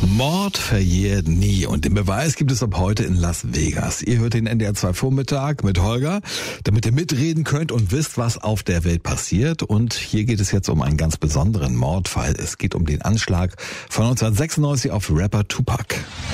Mord verjährt nie und den Beweis gibt es ab heute in Las Vegas. Ihr hört den NDR 2 Vormittag mit Holger, damit ihr mitreden könnt und wisst, was auf der Welt passiert. Und hier geht es jetzt um einen ganz besonderen Mordfall. Es geht um den Anschlag von 1996 auf Rapper Tupac.